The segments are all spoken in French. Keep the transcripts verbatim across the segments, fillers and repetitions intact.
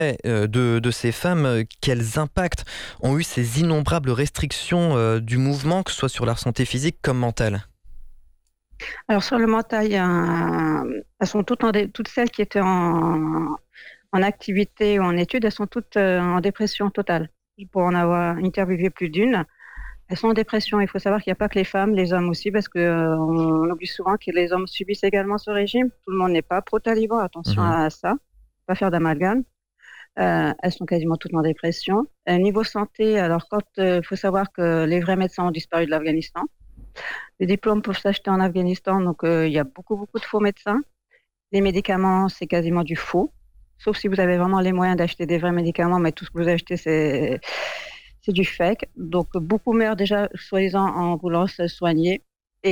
euh, de, de ces femmes, euh, quels impacts ont eu ces innombrables restrictions euh, du mouvement, que ce soit sur leur santé physique comme mentale? Alors sur le mental, il y a un- elles sont toutes, en dé- toutes celles qui étaient en, en activité ou en études, elles sont toutes euh, en dépression totale. Pour en avoir interviewé plus d'une, elles sont en dépression. Il faut savoir qu'il n'y a pas que les femmes, les hommes aussi, parce que euh, on oublie souvent que les hommes subissent également ce régime. Tout le monde n'est pas pro-taliban, attention Mhm. à ça, pas faire d'amalgame. Euh, elles sont quasiment toutes en dépression. Euh, niveau santé, alors quand il faut savoir que les vrais médecins ont disparu de l'Afghanistan, les diplômes peuvent s'acheter en Afghanistan, donc euh, il y a beaucoup beaucoup de faux médecins. Les médicaments, c'est quasiment du faux, sauf si vous avez vraiment les moyens d'acheter des vrais médicaments, mais tout ce que vous achetez, c'est c'est du fake. Donc beaucoup meurent déjà, soi-disant, en voulant se soigner.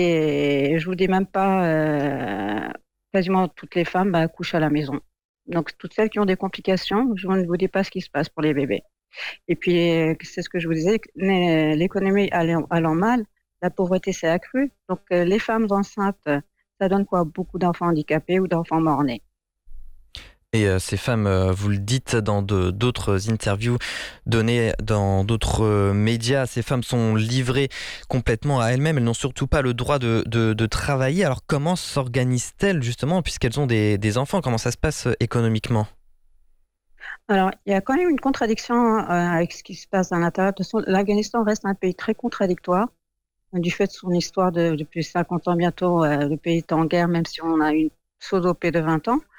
Et je vous dis même pas, euh, quasiment toutes les femmes bah, accouchent à la maison. Donc toutes celles qui ont des complications, je ne vous dis pas ce qui se passe pour les bébés. Et puis, euh, c'est ce que je vous disais, que l'é- l'économie allant, allant mal, la pauvreté s'est accrue. Donc, euh, les femmes enceintes, ça donne quoi? Beaucoup d'enfants handicapés ou d'enfants morts-nés. Et euh, ces femmes, euh, vous le dites dans de- d'autres interviews données dans d'autres euh, médias, ces femmes sont livrées complètement à elles-mêmes. Elles n'ont surtout pas le droit de, de, de travailler. Alors comment s'organisent-elles justement, puisqu'elles ont des, des enfants? Comment ça se passe euh, économiquement? Alors, il y a quand même une contradiction euh, avec ce qui se passe à l'intérieur. De toute façon, l'Afghanistan reste un pays très contradictoire. Du fait de son histoire de, depuis cinquante ans bientôt, euh, le pays est en guerre, même si on a une pseudo-paix de vingt ans.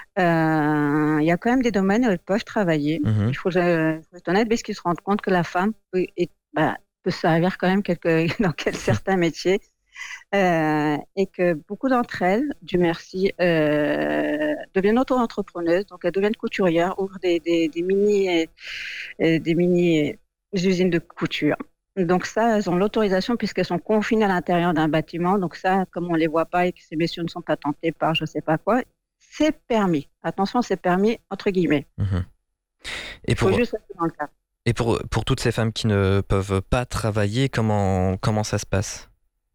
Euh, il y a quand même des domaines où elles peuvent travailler. Mhm. Il faut, euh, faut être honnête, parce qu'ils se rendent compte que la femme peut, est- bah, peut servir quand même quelque, dans quel, certains métiers. Euh, et que beaucoup d'entre elles, Dieu merci, euh, deviennent auto-entrepreneuses. Donc, elles deviennent couturières, ouvrent des, des, des mini, euh, euh, des mini usines de couture. Donc ça, elles ont l'autorisation puisqu'elles sont confinées à l'intérieur d'un bâtiment. Donc ça, comme on les voit pas et que ces messieurs ne sont pas tentés par je sais pas quoi, c'est permis. Attention, c'est permis entre guillemets. Mhm. Et Il faut pour, juste rester dans le cadre. et pour, pour toutes ces femmes qui ne peuvent pas travailler, comment, comment ça se passe?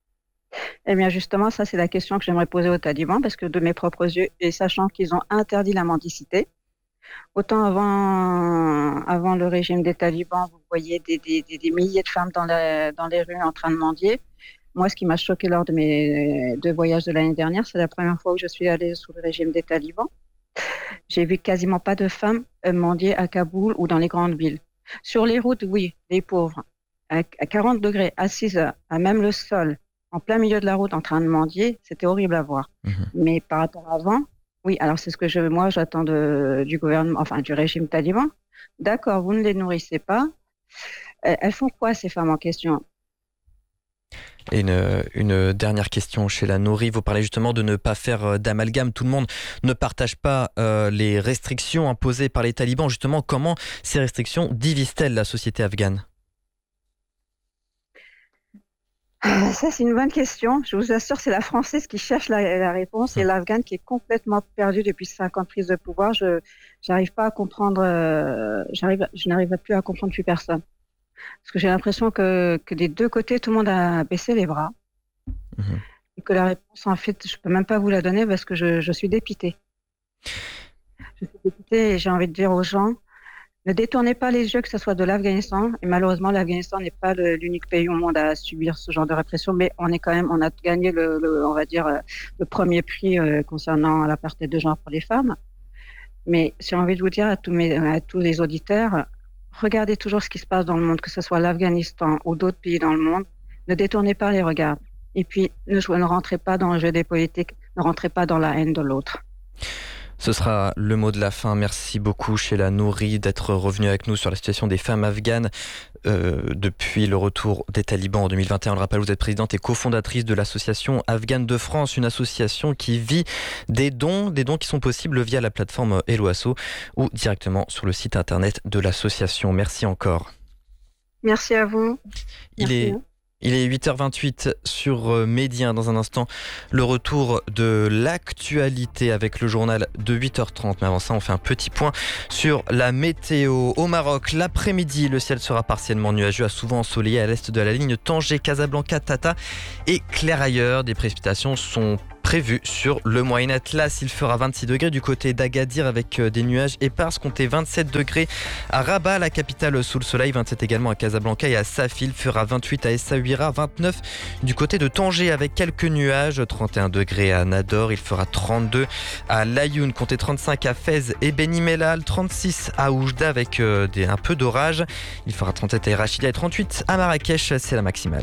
Eh bien justement, ça c'est la question que j'aimerais poser aux talibans parce que de mes propres yeux et sachant qu'ils ont interdit la mendicité, autant avant, avant le régime des talibans, vous voyez des, des, des, des milliers de femmes dans, la, dans les rues en train de mendier. Moi, ce qui m'a choqué lors de mes deux voyages de l'année dernière, c'est la première fois où je suis allée sous le régime des talibans. J'ai vu quasiment pas de femmes euh, mendier à Kaboul ou dans les grandes villes. Sur les routes, oui, les pauvres, à, à quarante degrés, assises à, à même le sol, en plein milieu de la route en train de mendier, c'était horrible à voir. Mhm. Mais par rapport à avant, oui, alors c'est ce que je, moi j'attends de, du gouvernement, enfin du régime taliban. D'accord, vous ne les nourrissez pas. Euh, elles font quoi ces femmes en question? Et une, une dernière question chez la Nourri. Vous parlez justement de ne pas faire euh, d'amalgame. Tout le monde ne partage pas euh, les restrictions imposées par les talibans. Justement, comment ces restrictions divisent-elles la société afghane? Ah, ça, c'est une bonne question. Je vous assure, c'est la Française qui cherche la, la réponse et Hum. l'Afghane qui est complètement perdue depuis cinquante prises de pouvoir. Je j'arrive pas à comprendre, euh, j'arrive, je n'arrive plus à comprendre plus personne. Parce que j'ai l'impression que, que des deux côtés, tout le monde a baissé les bras Mhm. et que la réponse, en fait, je peux même pas vous la donner parce que je, je suis dépitée. Je suis dépitée et j'ai envie de dire aux gens, ne détournez pas les yeux, que ce soit de l'Afghanistan. Et malheureusement, l'Afghanistan n'est pas le- l'unique pays au monde à subir ce genre de répression, mais on est quand même, on a gagné le, le- on va dire, euh, le premier prix euh, concernant la parité de genre pour les femmes. Mais j'ai envie de vous dire à tous mes, à tous les auditeurs, regardez toujours ce qui se passe dans le monde, que ce soit l'Afghanistan ou d'autres pays dans le monde. Ne détournez pas les regards. Et puis, ne, jouez- ne rentrez pas dans le jeu des politiques, ne rentrez pas dans la haine de l'autre. Ce sera le mot de la fin. Merci beaucoup, Sheila Nouri, d'être revenue avec nous sur la situation des femmes afghanes euh, depuis le retour des talibans en deux mille vingt et un. On le rappelle, vous êtes présidente et cofondatrice de l'association Afghane de France, une association qui vit des dons, des dons qui sont possibles via la plateforme Helloasso ou directement sur le site internet de l'association. Merci encore. Merci à vous. Il Merci. est Il est huit heures vingt-huit sur euh, Médien. Dans un instant, le retour de l'actualité avec le journal de huit heures trente. Mais avant ça, on fait un petit point sur la météo. Au Maroc, l'après-midi, le ciel sera partiellement nuageux, à souvent ensoleillé à l'est de la ligne Tanger, Casablanca, Tata et clair ailleurs. Des précipitations sont prévu sur le Moyen Atlas. Il fera vingt-six degrés du côté d'Agadir avec des nuages épars. Comptez vingt-sept degrés à Rabat, la capitale sous le soleil. vingt-sept également à Casablanca et à Safi. Il fera vingt-huit à Essaouira. vingt-neuf du côté de Tanger avec quelques nuages. trente et un degrés à Nador. Il fera trente-deux à Laayoune. Comptez trente-cinq à Fès et Beni Mellal. trente-six à Oujda avec euh, des, un peu d'orage. Il fera trente-sept à Rachidia et trente-huit à Marrakech. C'est la maximale.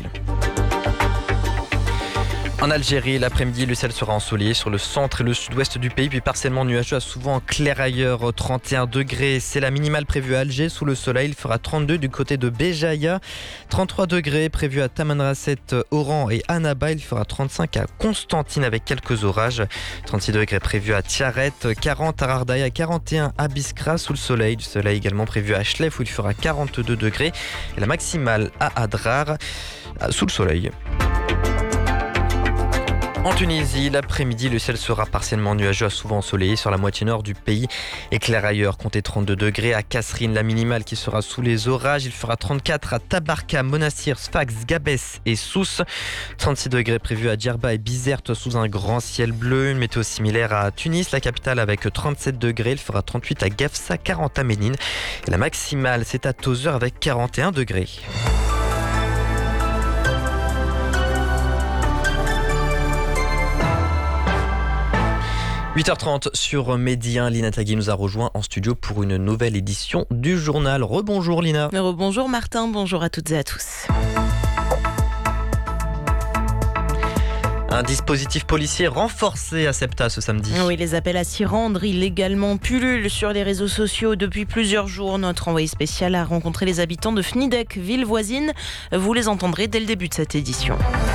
En Algérie, l'après-midi, le ciel sera ensoleillé sur le centre et le sud-ouest du pays, puis partiellement nuageux, souvent clair ailleurs. trente et un degrés, c'est la minimale prévue à Alger. Sous le soleil, il fera trente-deux du côté de Béjaïa. trente-trois degrés prévus à Tamanrasset, Oran et Annaba. Il fera trente-cinq à Constantine avec quelques orages. trente-six degrés prévus à Tiaret. quarante à Rardaya, quarante et un à Biskra. Sous le soleil, du soleil également prévu à Chlef où il fera quarante-deux degrés. Et la maximale à Adrar, sous le soleil. En Tunisie, l'après-midi, le ciel sera partiellement nuageux, souvent ensoleillé sur la moitié nord du pays. Éclair ailleurs, comptez trente-deux degrés à Kasserine, la minimale qui sera sous les orages. Il fera trente-quatre à Tabarka, Monastir, Sfax, Gabès et Sousse. trente-six degrés prévus à Djerba et Bizerte sous un grand ciel bleu. Une météo similaire à Tunis, la capitale avec trente-sept degrés. Il fera trente-huit à Gafsa, quarante à Ménine. Et la maximale, c'est à Tozeur avec quarante et un degrés. huit heures trente sur Média. Lina Tagui nous a rejoint en studio pour une nouvelle édition du journal. Rebonjour Lina. Rebonjour Martin, bonjour à toutes et à tous. Un dispositif policier renforcé à Ceuta ce samedi. Oui, les appels à s'y rendre illégalement pullulent sur les réseaux sociaux depuis plusieurs jours. Notre envoyé spécial a rencontré les habitants de Fnidek, ville voisine. Vous les entendrez dès le début de cette édition.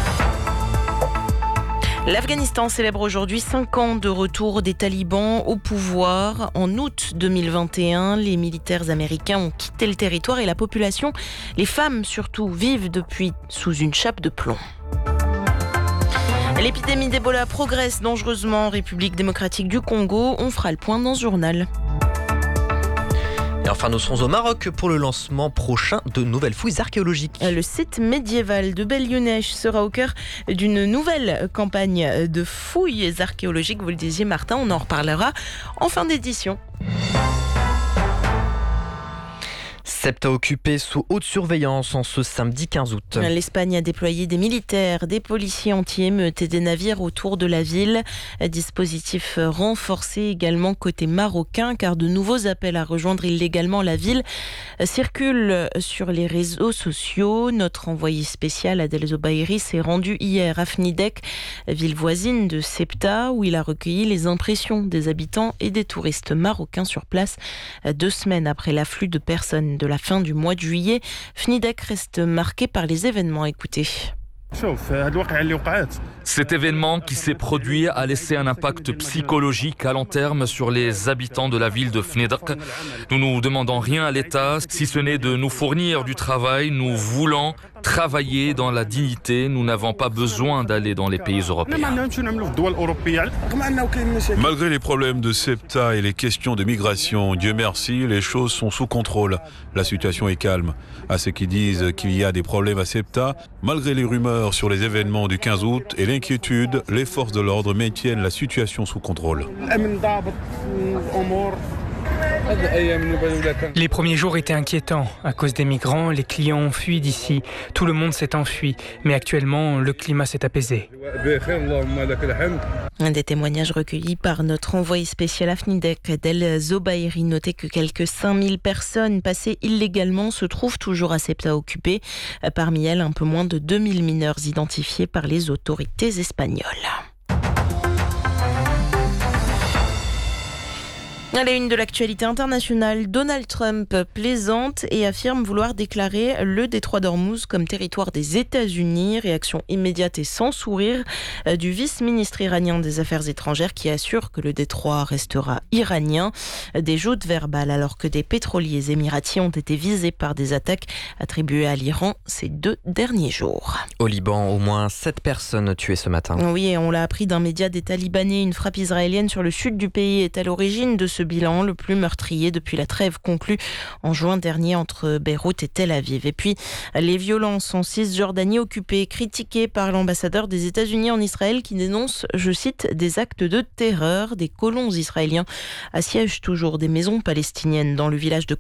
L'Afghanistan célèbre aujourd'hui cinq ans de retour des talibans au pouvoir. En août deux mille vingt et un, les militaires américains ont quitté le territoire et la population, les femmes surtout, vivent depuis sous une chape de plomb. L'épidémie d'Ebola progresse dangereusement en République démocratique du Congo. On fera le point dans ce journal. Et enfin, nous serons au Maroc pour le lancement prochain de nouvelles fouilles archéologiques. Le site médiéval de Bel Younesh sera au cœur d'une nouvelle campagne de fouilles archéologiques. Vous le disiez Martin, on en reparlera en fin d'édition. Ceuta occupé sous haute surveillance en ce samedi quinze août. L'Espagne a déployé des militaires, des policiers anti-émeutes et des navires autour de la ville. Dispositif renforcé également côté marocain car de nouveaux appels à rejoindre illégalement la ville circulent sur les réseaux sociaux. Notre envoyé spécial Adel Zobairi s'est rendu hier à Fnidek, ville voisine de Ceuta, où il a recueilli les impressions des habitants et des touristes marocains sur place. Deux semaines après l'afflux de personnes de la fin du mois de juillet, Fnidek reste marqué par les événements. Écoutez. Cet événement qui s'est produit a laissé un impact psychologique à long terme sur les habitants de la ville de Fnidek. Nous ne demandons rien à l'État, si ce n'est de nous fournir du travail. Nous voulons travailler dans la dignité. Nous n'avons pas besoin d'aller dans les pays européens. Malgré les problèmes de Ceuta et les questions de migration, Dieu merci, les choses sont sous contrôle. La situation est calme. À ceux qui disent qu'il y a des problèmes à Ceuta, malgré les rumeurs sur les événements du quinze août et l'inquiétude, les forces de l'ordre maintiennent la situation sous contrôle. Les premiers jours étaient inquiétants. À cause des migrants, les clients ont fui d'ici. Tout le monde s'est enfui. Mais actuellement, le climat s'est apaisé. Un des témoignages recueillis par notre envoyé spécial à Fnidek, Adel Zobairi, notait que quelques cinq mille personnes passées illégalement se trouvent toujours à Ceuta occupées. Parmi elles, un peu moins de deux mille mineurs identifiés par les autorités espagnoles. À la une de l'actualité internationale, Donald Trump plaisante et affirme vouloir déclarer le détroit d'Ormuz comme territoire des États-Unis. Réaction immédiate et sans sourire du vice-ministre iranien des Affaires étrangères qui assure que le détroit restera iranien. Des joutes verbales alors que des pétroliers émiratis ont été visés par des attaques attribuées à l'Iran ces deux derniers jours. Au Liban, au moins sept personnes tuées ce matin. Oui, et on l'a appris d'un média des Talibans. Une frappe israélienne sur le sud du pays est à l'origine de ce ce bilan, le plus meurtrier depuis la trêve conclue en juin dernier entre Beyrouth et Tel Aviv. Et puis, les violences en Cisjordanie occupée, critiquées par l'ambassadeur des États-Unis en Israël qui dénonce, je cite, des actes de terreur. Des colons israéliens assiègent toujours des maisons palestiniennes dans le village de